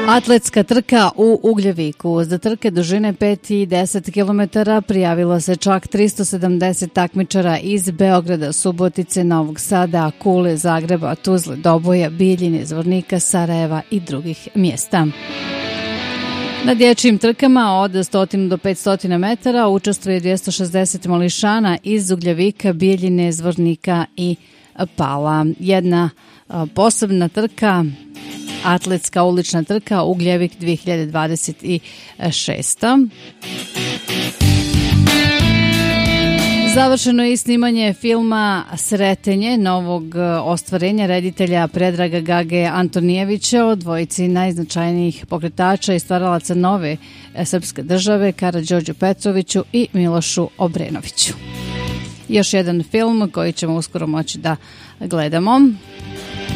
Atletska trka u Ugljeviku. Za trke dužine 5 i 10 km prijavilo se čak 370 takmičara iz Beograda, Subotice, Novog Sada, Kule, Zagreba, Tuzle, Doboja, Bijeljine, Zvornika, Sarajeva i drugih mjesta. Na dječjim trkama od 100 do 500 metara učestvuje 260 mališana iz Ugljevika, Bijeljine, Zvornika i Pala. Jedna posebna trka, atletska ulična trka Ugljevik 2026. Završeno je i snimanje filma Sretenje, novog ostvarenja reditelja Predraga Gage Antonijevića o dvojici najznačajnijih pokretača i stvaralaca nove srpske države, Karađorđu Petroviću i Milošu Obrenoviću. Još jedan film koji ćemo uskoro moći da gledamo.